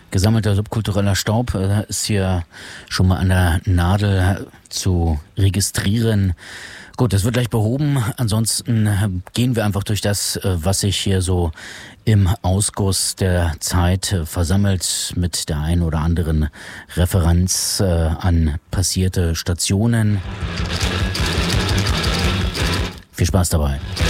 Gesammelter subkultureller Staub ist hier schon mal an der Nadel zu registrieren. Gut, das wird gleich behoben. Ansonsten gehen wir einfach durch das, was sich hier so im Ausguss der Zeit versammelt, mit der ein oder anderen Referenz an passierte Stationen. Viel Spaß dabei.